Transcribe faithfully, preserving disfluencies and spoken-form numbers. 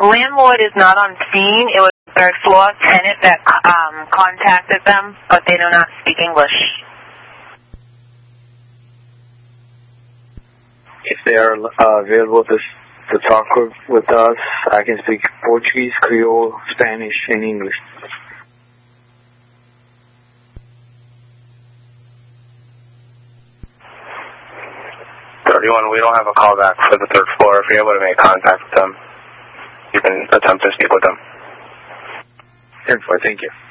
landlord is not on scene. It was the third floor tenant that um, contacted them, but they do not speak English. If they are uh, available to, to talk with, with us, I can speak Portuguese, Creole, Spanish, and English. thirty-one, we don't have a call back for the third floor. If you're able to make contact with them, you can attempt to speak with them. ten four, thank you.